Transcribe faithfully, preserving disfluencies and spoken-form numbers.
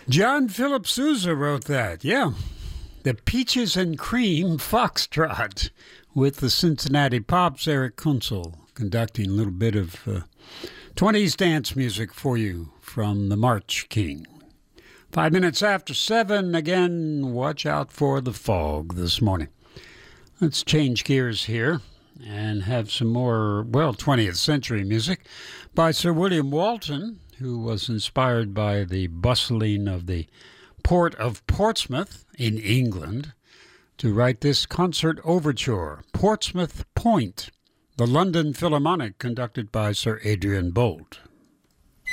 John Philip Sousa wrote that, yeah. The Peaches and Cream Foxtrot with the Cincinnati Pops, Eric Kunzel, conducting a little bit of uh, twenties dance music for you from the March King. Five minutes after seven, again, watch out for the fog this morning. Let's change gears here and have some more, well, twentieth century music by Sir William Walton, who was inspired by the bustling of the port of Portsmouth in England to write this concert overture, Portsmouth Point, the London Philharmonic, conducted by Sir Adrian Boult.